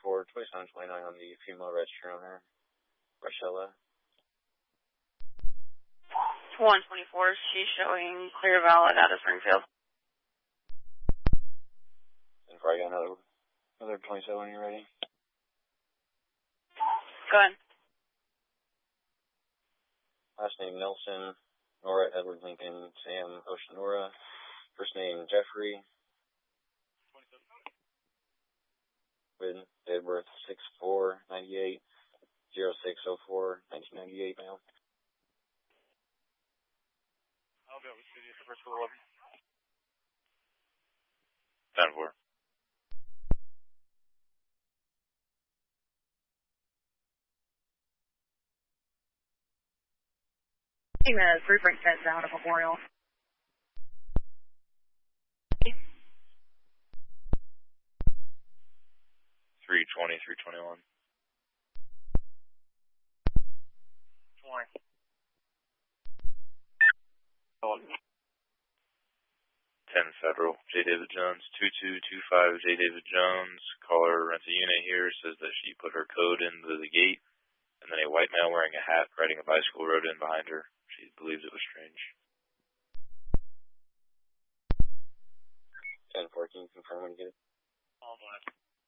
2729 on the female registered owner, Rochella. 124, she's showing clear valid out of Springfield. And I got another 27 when you're ready. Go ahead. Last name Nelson, Nora Edward Lincoln, Sam Oceanora. First name Jeffrey. With date of birth 6/4/98, 06/04/1998, male. I'll be able to see you for first 11. 10-4. Three break sets out of Memorial. 320, 321. 20. 10 Federal, J. David Jones, 2225 J. David Jones. Caller rents a unit here, says that she put her code into the gate, and then a white male wearing a hat riding a bicycle rode in behind her. She believes it was strange. 10-4, can you confirm when you get it? All black.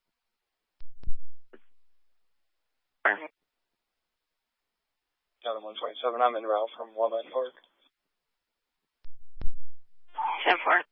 Got 127, I'm in route from Wildlife Park. 10-4.